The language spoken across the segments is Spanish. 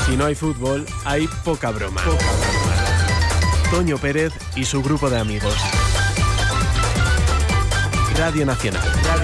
Si no hay fútbol, hay poca broma. Toño Pérez y su grupo de amigos. Radio Nacional.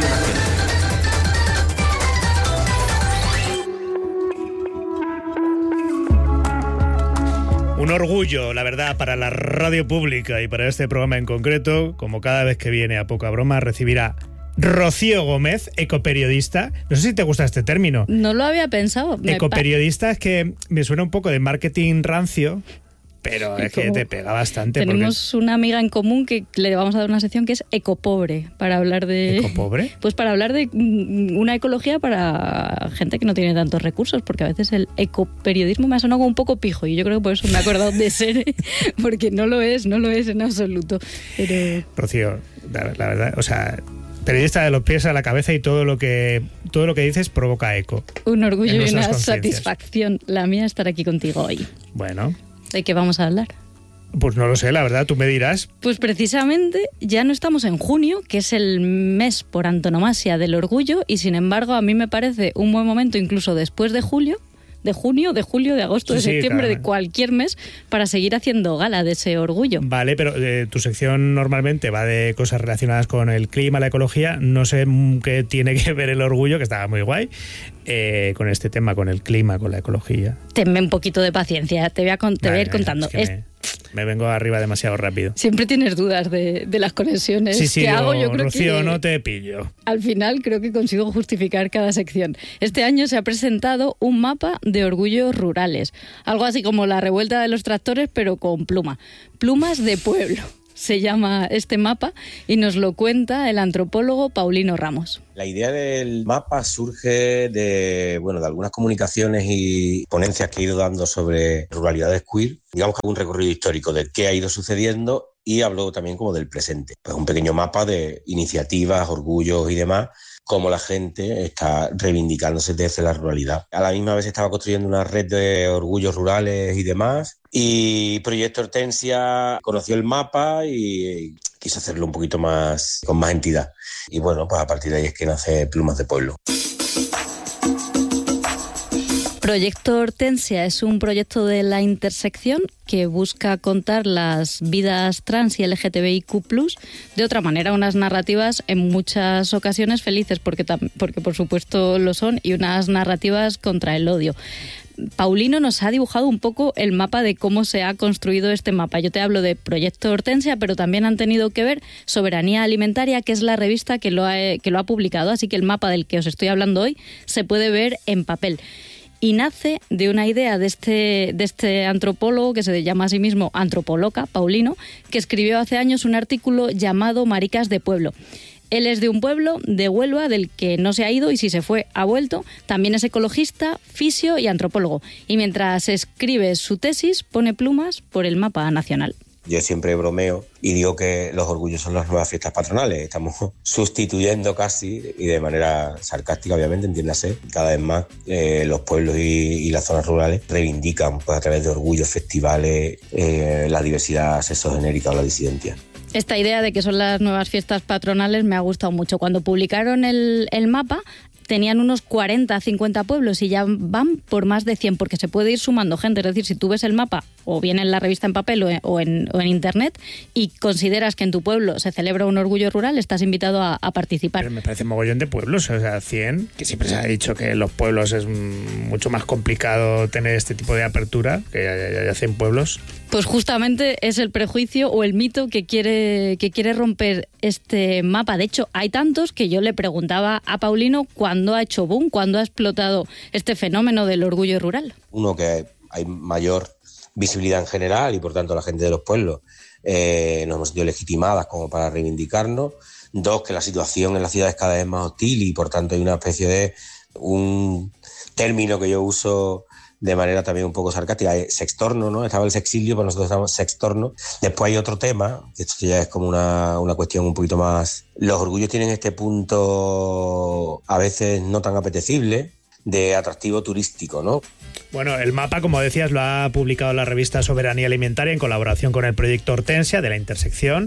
Un orgullo, la verdad, para la radio pública y para este programa en concreto, como cada vez que viene a Poca Broma, recibir a Rocío Gómez, ecoperiodista. No sé si te gusta este término. No lo había pensado. Ecoperiodista es que me suena un poco de marketing rancio, pero es que te pega bastante. Tenemos una amiga en común que le vamos a dar una sección que es ecopobre, para hablar de... ¿Ecopobre? Pues para hablar de una ecología para gente que no tiene tantos recursos, porque a veces el ecoperiodismo me ha sonado como un poco pijo y yo creo que por eso me he acordado de ser, porque no lo es en absoluto. Pero... Rocío, la verdad, o sea... Periodista de los pies a la cabeza y todo lo que dices provoca eco. Un orgullo y una satisfacción la mía estar aquí contigo hoy. Bueno. ¿De qué vamos a hablar? Pues no lo sé, la verdad, tú me dirás. Pues precisamente ya no estamos en junio, que es el mes por antonomasia del orgullo, y sin embargo a mí me parece un buen momento, incluso después de junio, de julio, de agosto, de septiembre, claro, de cualquier mes, para seguir haciendo gala de ese orgullo. Vale, pero tu sección normalmente va de cosas relacionadas con el clima, la ecología. No sé qué tiene que ver el orgullo, que estaba muy guay, con este tema, con el clima, con la ecología. Tenme un poquito de paciencia, te voy a ir contando. Es que me vengo arriba demasiado rápido. Siempre tienes dudas de las conexiones que hago. Yo creo Rocío, que no te pillo. Al final creo que consigo justificar cada sección. Este año se ha presentado un mapa de orgullos rurales. Algo así como la revuelta de los tractores, pero con pluma. Plumas de pueblo se llama este mapa y nos lo cuenta el antropólogo Paulino Ramos. La idea del mapa surge de algunas comunicaciones y ponencias que he ido dando sobre ruralidades queer. Digamos que un recorrido histórico de qué ha ido sucediendo y hablo también como del presente. Pues un pequeño mapa de iniciativas, orgullos y demás, cómo la gente está reivindicándose desde la ruralidad. A la misma vez estaba construyendo una red de orgullos rurales y demás, y Proyecto Hortensia conoció el mapa y quiso hacerlo un poquito más, con más entidad. Y bueno, pues a partir de ahí es que nace Plumas de Pueblo. Proyecto Hortensia es un proyecto de la intersección que busca contar las vidas trans y LGTBIQ+, de otra manera, unas narrativas en muchas ocasiones felices, porque por supuesto lo son, y unas narrativas contra el odio. Paulino nos ha dibujado un poco el mapa de cómo se ha construido este mapa. Yo te hablo de Proyecto Hortensia, pero también han tenido que ver Soberanía Alimentaria, que es la revista que lo ha publicado, así que el mapa del que os estoy hablando hoy se puede ver en papel. Y nace de una idea de este antropólogo que se llama a sí mismo Antropoloca, Paulino, que escribió hace años un artículo llamado Maricas de Pueblo. Él es de un pueblo de Huelva del que no se ha ido y si se fue ha vuelto. También es ecologista, fisio y antropólogo. Y mientras escribe su tesis pone plumas por el mapa nacional. Yo siempre bromeo y digo que los orgullos son las nuevas fiestas patronales. Estamos sustituyendo casi, y de manera sarcástica obviamente, entiéndase, cada vez más los pueblos y las zonas rurales reivindican pues, a través de orgullos, festivales, la diversidad sexogenérica o la disidencia. Esta idea de que son las nuevas fiestas patronales me ha gustado mucho. Cuando publicaron el mapa tenían unos 40, 50 pueblos y ya van por más de 100, porque se puede ir sumando gente. Es decir, si tú ves el mapa o bien en la revista en papel o en internet y consideras que en tu pueblo se celebra un orgullo rural, estás invitado a participar. Pero me parece mogollón de pueblos, o sea, 100, que siempre se ha dicho que en los pueblos es mucho más complicado tener este tipo de apertura, que ya 100 pueblos. Pues justamente es el prejuicio o el mito que quiere romper este mapa. De hecho, hay tantos que yo le preguntaba a Paulino cuándo ha hecho boom, cuándo ha explotado este fenómeno del orgullo rural. Uno, que hay mayor visibilidad en general y por tanto la gente de los pueblos nos hemos sentido legitimadas como para reivindicarnos. Dos, que la situación en la ciudad es cada vez más hostil y por tanto hay una especie de un término que yo uso de manera también un poco sarcástica, sextorno, ¿no? Estaba el sexilio, pero nosotros estamos sextorno. Después hay otro tema, que esto ya es como una cuestión un poquito más... Los orgullos tienen este punto a veces no tan apetecible de atractivo turístico, ¿no? Bueno, el mapa, como decías, lo ha publicado la revista Soberanía Alimentaria en colaboración con el Proyecto Hortensia de la Intersección.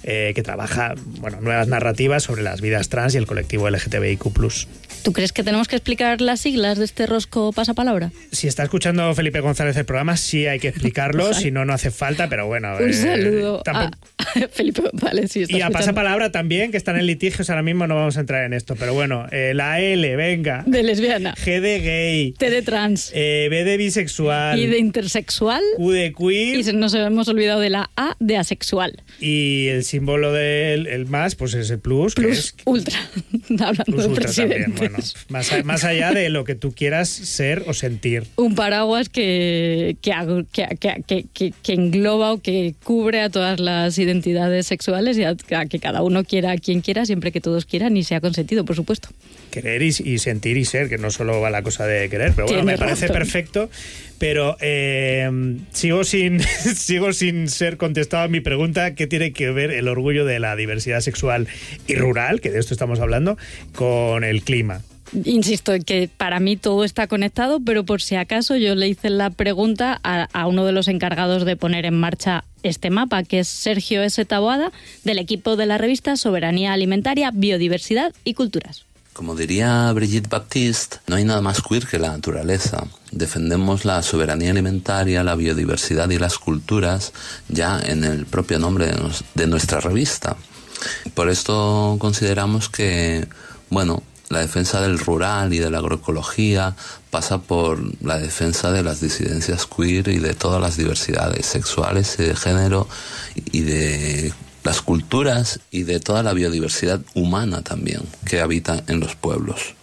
que trabaja nuevas narrativas sobre las vidas trans y el colectivo LGTBIQ+. ¿Tú crees que tenemos que explicar las siglas de este rosco pasapalabra? Si está escuchando Felipe González el programa, sí hay que explicarlo, si no, no hace falta, pero bueno. Un saludo a Felipe González, si está y a escuchando. Pasapalabra también, que están en litigios, ahora mismo no vamos a entrar en esto, pero bueno, la L, venga. De lesbiana. G de gay. T de trans. B de bisexual. Y de intersexual. Q de queer. Y nos hemos olvidado de la A de asexual. Y el símbolo del más, pues es el plus. Plus que es, ultra. Hablando plus de ultra presidentes. también, bueno. Más allá de lo que tú quieras ser o sentir. Un paraguas que engloba o que cubre a todas las identidades sexuales y a que cada uno quiera a quien quiera, siempre que todos quieran y sea consentido, por supuesto. Querer y sentir y ser, que no solo va la cosa de querer, pero bueno, me parece perfecto. Pero sigo sin ser contestado a mi pregunta, ¿qué tiene que ver el orgullo de la diversidad sexual y rural, que de esto estamos hablando, con el clima? Insisto en que para mí todo está conectado, pero por si acaso yo le hice la pregunta a uno de los encargados de poner en marcha este mapa, que es Sergio S. Taboada, del equipo de la revista Soberanía Alimentaria, Biodiversidad y Culturas. Como diría Brigitte Baptiste, no hay nada más queer que la naturaleza. Defendemos la soberanía alimentaria, la biodiversidad y las culturas ya en el propio nombre de nuestra revista. Por esto consideramos que, la defensa del rural y de la agroecología pasa por la defensa de las disidencias queer y de todas las diversidades sexuales y de género y de las culturas y de toda la biodiversidad humana también que habita en los pueblos.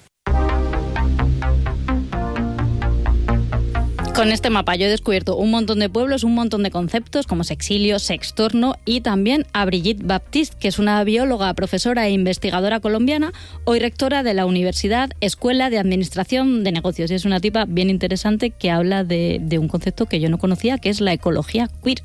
Con este mapa yo he descubierto un montón de pueblos, un montón de conceptos como sexilio, sextorno y también a Brigitte Baptiste, que es una bióloga, profesora e investigadora colombiana, hoy rectora de la Universidad Escuela de Administración de Negocios. Y es una tipa bien interesante que habla de un concepto que yo no conocía, que es la ecología queer.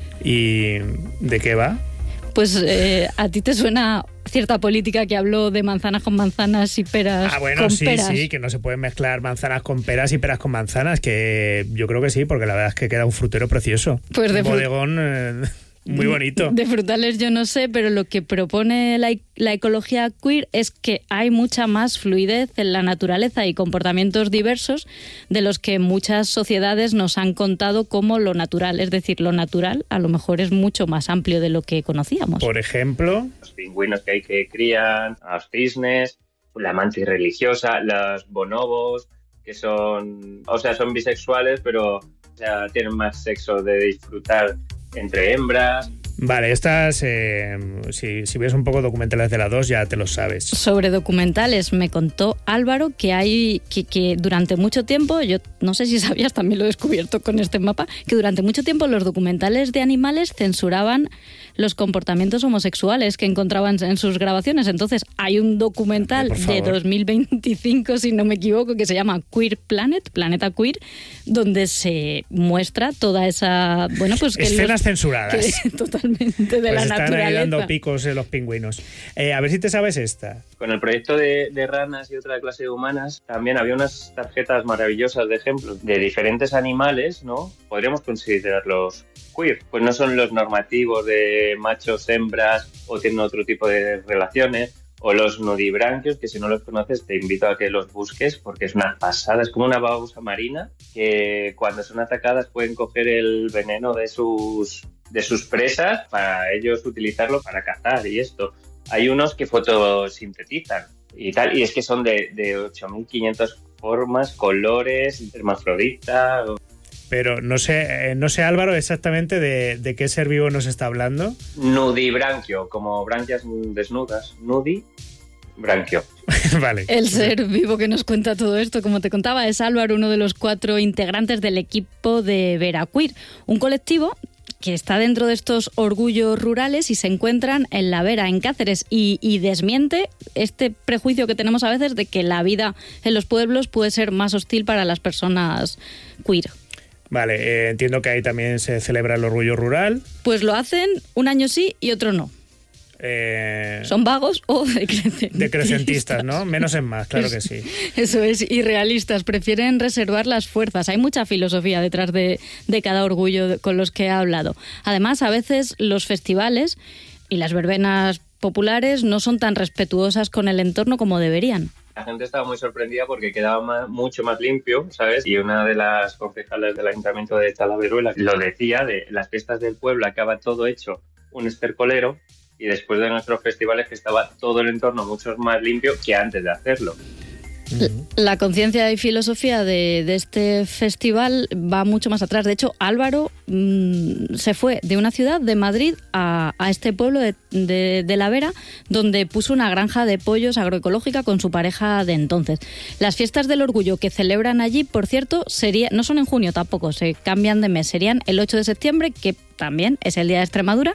¿Y de qué va? Pues a ti te suena cierta política que habló de manzanas con manzanas y peras con peras. Sí, que no se pueden mezclar manzanas con peras y peras con manzanas, que yo creo que sí, porque la verdad es que queda un frutero precioso. Pues un bodegón muy bonito. De frutales yo no sé, pero lo que propone la ecología queer es que hay mucha más fluidez en la naturaleza y comportamientos diversos de los que muchas sociedades nos han contado como lo natural. Es decir, lo natural a lo mejor es mucho más amplio de lo que conocíamos. Por ejemplo, los pingüinos que crían, a los cisnes, la mantis religiosa, los bonobos, que son bisexuales, pero tienen más sexo de disfrutar entre hembras. Vale, estas, si ves un poco documentales de la 2 ya te lo sabes. Sobre documentales me contó Álvaro que durante mucho tiempo, yo no sé si sabías, también lo he descubierto con este mapa, que durante mucho tiempo los documentales de animales censuraban los comportamientos homosexuales que encontraban en sus grabaciones. Entonces hay un documental de 2025, si no me equivoco, que se llama Queer Planet, Planeta Queer, donde se muestra toda esa... que escenas censuradas. Totalmente de la naturaleza. Están ahí dando picos los pingüinos. A ver si te sabes esta. Con el proyecto de ranas y otra clase de humanas, también había unas tarjetas maravillosas de ejemplos de diferentes animales, ¿no? Podríamos considerarlos queer. Pues no son los normativos de machos, hembras o tienen otro tipo de relaciones. O los nudibranquios, que si no los conoces te invito a que los busques porque es una pasada. Es como una babosa marina que cuando son atacadas pueden coger el veneno de sus presas para ellos utilizarlo para cazar y esto. Hay unos que fotosintetizan y tal, y es que son de 8.500 formas, colores, hermafrodita. Pero no sé Álvaro, exactamente de qué ser vivo nos está hablando. Nudibranquio, como branquias desnudas. Nudibranquio. Vale. El ser vivo que nos cuenta todo esto, como te contaba, es Álvaro, uno de los 4 integrantes del equipo de Veraqueer, un colectivo que está dentro de estos orgullos rurales y se encuentran en La Vera, en Cáceres, y desmiente este prejuicio que tenemos a veces de que la vida en los pueblos puede ser más hostil para las personas queer. Vale, entiendo que ahí también se celebra el orgullo rural. Pues lo hacen un año sí y otro no. Son vagos o decrecentistas, ¿no? Menos es más, claro que sí. Eso es, irrealistas, prefieren reservar las fuerzas. Hay mucha filosofía detrás de cada orgullo con los que he hablado. Además, a veces los festivales y las verbenas populares no son tan respetuosas con el entorno como deberían. La gente estaba muy sorprendida porque quedaba mucho más limpio, ¿sabes? Y una de las concejales del Ayuntamiento de Talaveruela lo decía, de las fiestas del pueblo acaba todo hecho un estercolero, y después de nuestros festivales que estaba todo el entorno mucho más limpio que antes de hacerlo. La conciencia y filosofía de este festival va mucho más atrás. De hecho, Álvaro se fue de una ciudad, de Madrid, a este pueblo de La Vera, donde puso una granja de pollos agroecológica con su pareja de entonces. Las fiestas del orgullo que celebran allí, por cierto, no son en junio tampoco, se cambian de mes. Serían el 8 de septiembre, que también es el Día de Extremadura,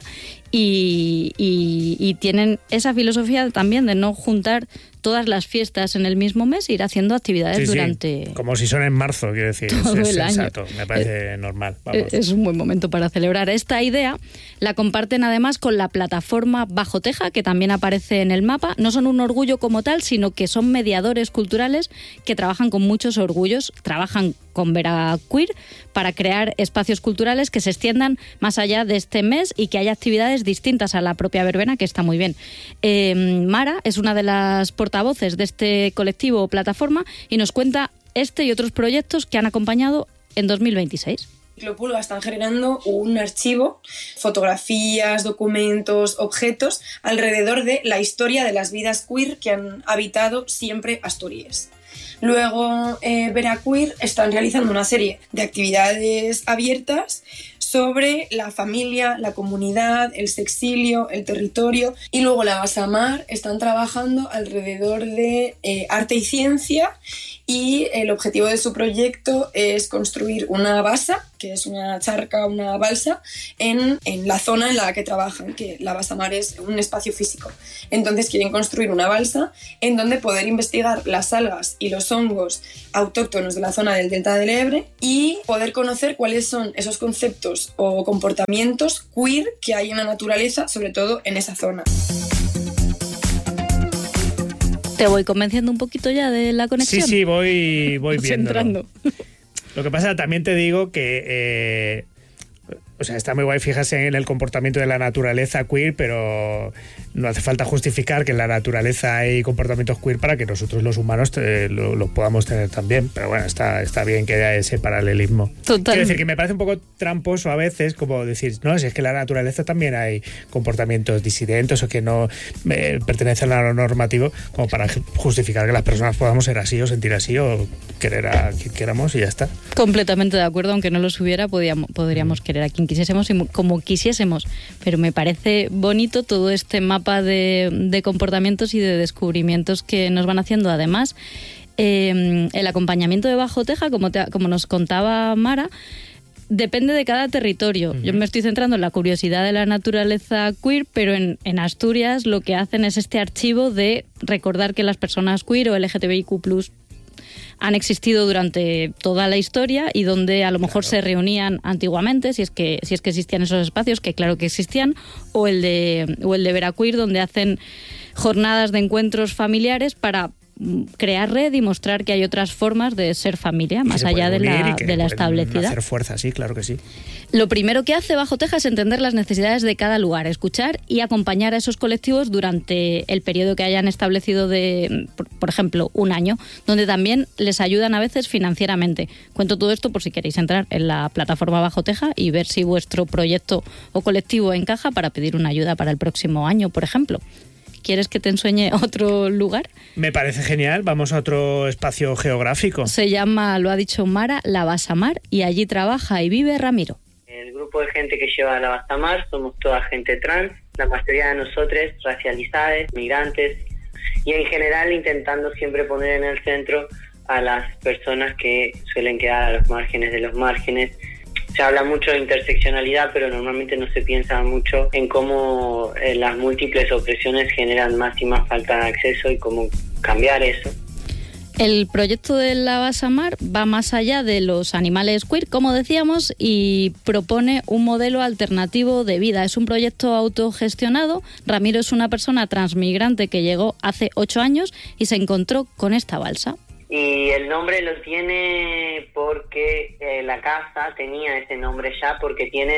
y tienen esa filosofía también de no juntar todas las fiestas en el mismo mes, ir haciendo actividades durante... Sí, como si son en marzo, quiero decir, todo es el sensato, año. Me parece normal. Vamos. Es un buen momento para celebrar. Esta idea la comparten además con la plataforma Bajo Teja, que también aparece en el mapa. No son un orgullo como tal, sino que son mediadores culturales que trabajan con muchos orgullos, trabajan con Veraqueer para crear espacios culturales que se extiendan más allá de este mes y que haya actividades distintas a la propia verbena, que está muy bien. Mara es una de las portavoces de este colectivo o plataforma y nos cuenta este y otros proyectos que han acompañado en 2026. Ciclopulga están generando un archivo, fotografías, documentos, objetos alrededor de la historia de las vidas queer que han habitado siempre Asturias. Luego, Veraqueer están realizando una serie de actividades abiertas sobre la familia, la comunidad, el sexilio, el territorio. Y luego la Basamar están trabajando alrededor de arte y ciencia, y el objetivo de su proyecto es construir una basa, que es una charca, una balsa, en la zona en la que trabajan, que la Basamar es un espacio físico. Entonces quieren construir una balsa en donde poder investigar las algas y los hongos autóctonos de la zona del Delta del Ebre y poder conocer cuáles son esos conceptos o comportamientos queer que hay en la naturaleza, sobre todo en esa zona. ¿Te voy convenciendo un poquito ya de la conexión? Sí, voy viendo. Entrando. Lo que pasa, también te digo que está muy guay fijarse en el comportamiento de la naturaleza queer, pero no hace falta justificar que en la naturaleza hay comportamientos queer para que nosotros los humanos lo podamos tener también. Pero bueno, está bien que haya ese paralelismo. Total. Quiero decir que me parece un poco tramposo a veces, como decir, no, si es que en la naturaleza también hay comportamientos disidentes o que no pertenecen a lo normativo, como para justificar que las personas podamos ser así o sentir así o querer a quien queramos y ya está. Completamente de acuerdo, aunque no los hubiera, podríamos querer a quien quisiésemos y como quisiésemos, pero me parece bonito todo este mapa de comportamientos y de descubrimientos que nos van haciendo. Además, el acompañamiento de Bajo Teja, como nos contaba Mara, depende de cada territorio. Yo me estoy centrando en la curiosidad de la naturaleza queer, pero en Asturias lo que hacen es este archivo de recordar que las personas queer o LGTBIQ+, han existido durante toda la historia y donde a lo mejor se reunían antiguamente, si es que existían esos espacios, que claro que existían, o el de Veraqueer, donde hacen jornadas de encuentros familiares para crear red y mostrar que hay otras formas de ser familia, más allá de la establecida. Hacer fuerza, sí, claro que sí. Lo primero que hace Bajo Teja es entender las necesidades de cada lugar, escuchar y acompañar a esos colectivos durante el periodo que hayan establecido de, por ejemplo, un año, donde también les ayudan a veces financieramente. Cuento todo esto por si queréis entrar en la plataforma Bajo Teja y ver si vuestro proyecto o colectivo encaja para pedir una ayuda para el próximo año, por ejemplo. ¿Quieres que te enseñe otro lugar? Me parece genial. Vamos a otro espacio geográfico. Se llama, lo ha dicho Mara, la Basamar, y allí trabaja y vive Ramiro. El grupo de gente que lleva la Basamar somos toda gente trans, la mayoría de nosotros racializadas, migrantes, y en general intentando siempre poner en el centro a las personas que suelen quedar a los márgenes de los márgenes. Se habla mucho de interseccionalidad, pero normalmente no se piensa mucho en cómo las múltiples opresiones generan más y más falta de acceso y cómo cambiar eso. El proyecto de la Basamar va más allá de los animales queer, como decíamos, y propone un modelo alternativo de vida. Es un proyecto autogestionado. Ramiro es una persona transmigrante que llegó hace 8 años y se encontró con esta balsa. Y el nombre lo tiene porque la casa tenía ese nombre ya, porque tiene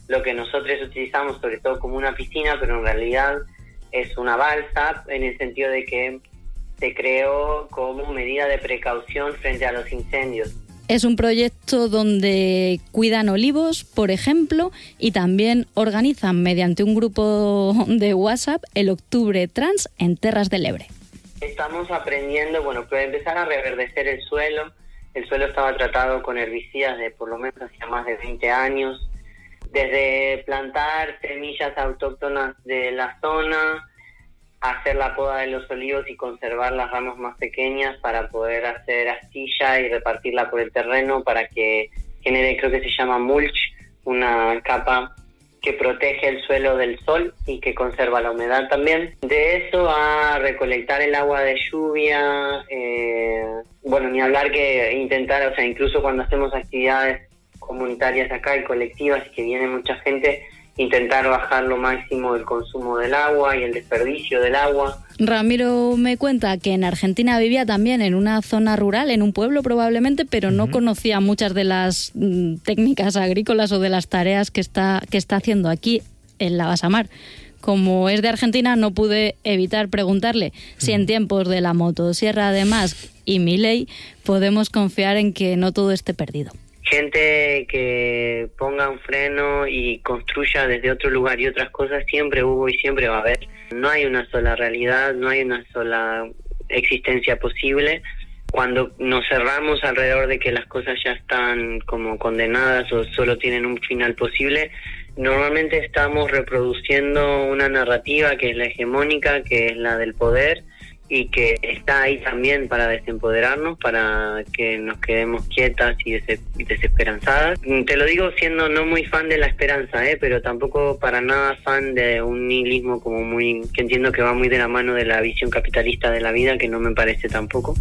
lo que nosotros utilizamos sobre todo como una piscina, pero en realidad es una balsa, en el sentido de que se creó como medida de precaución frente a los incendios. Es un proyecto donde cuidan olivos, por ejemplo, y también organizan mediante un grupo de WhatsApp el Octubre Trans en Terras de l'Ebre. Estamos aprendiendo, para empezar a reverdecer el suelo. El suelo estaba tratado con herbicidas de por lo menos hacía más de 20 años. Desde plantar semillas autóctonas de la zona, hacer la poda de los olivos y conservar las ramas más pequeñas para poder hacer astilla y repartirla por el terreno para que genere, creo que se llama mulch, una capa que protege el suelo del sol y que conserva la humedad también. De eso a recolectar el agua de lluvia, ni hablar que intentar, incluso cuando hacemos actividades comunitarias acá y colectivas y que viene mucha gente, intentar bajar lo máximo el consumo del agua y el desperdicio del agua. Ramiro me cuenta que en Argentina vivía también en una zona rural, en un pueblo probablemente, pero no conocía muchas de las técnicas agrícolas o de las tareas que está haciendo aquí en la Basamar. Como es de Argentina, no pude evitar preguntarle si en tiempos de la motosierra además y Milei podemos confiar en que no todo esté perdido. Gente que ponga un freno y construya desde otro lugar y otras cosas siempre hubo y siempre va a haber. No hay una sola realidad, no hay una sola existencia posible. Cuando nos cerramos alrededor de que las cosas ya están como condenadas o solo tienen un final posible, normalmente estamos reproduciendo una narrativa que es la hegemónica, que es la del poder, y que está ahí también para desempoderarnos, para que nos quedemos quietas y desesperanzadas. Te lo digo siendo no muy fan de la esperanza, pero tampoco para nada fan de un nihilismo que entiendo que va muy de la mano de la visión capitalista de la vida, que no me parece tampoco.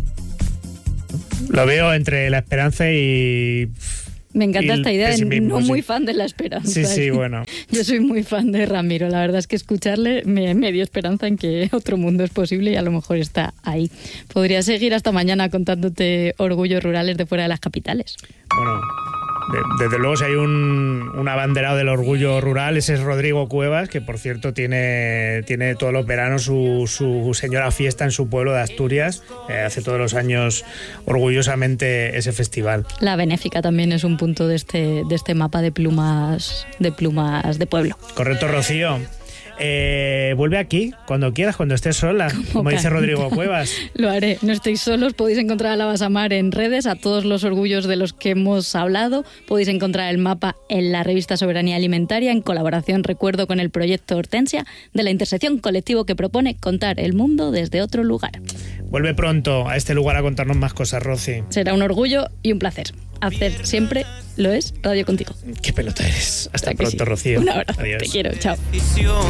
Lo veo entre la esperanza y... Me encanta esta idea de no muy fan de la esperanza. Sí, bueno. Yo soy muy fan de Ramiro. La verdad es que escucharle me dio esperanza en que otro mundo es posible y a lo mejor está ahí. Podría seguir hasta mañana contándote orgullos rurales de fuera de las capitales. Bueno, desde luego si hay un abanderado del orgullo rural, ese es Rodrigo Cuevas, que por cierto tiene todos los veranos su señora fiesta en su pueblo de Asturias. Hace todos los años orgullosamente ese festival. La benéfica también es un punto de este mapa de plumas de pueblo. Correcto, Rocío. Vuelve aquí cuando quieras, cuando estés sola, como dice Rodrigo Cuevas. Lo haré, no estéis solos, podéis encontrar a la Basamar en redes, a todos los orgullos de los que hemos hablado, podéis encontrar el mapa en la revista Soberanía Alimentaria, en colaboración, recuerdo, con el proyecto Hortensia, de la intersección colectivo que propone contar el mundo desde otro lugar. Vuelve pronto a este lugar a contarnos más cosas, Rosy. Será un orgullo y un placer. Hacer siempre lo es Radio Contigo. Qué pelota eres. Hasta pronto, Rocío. Un abrazo. Adiós. Te quiero. Chao.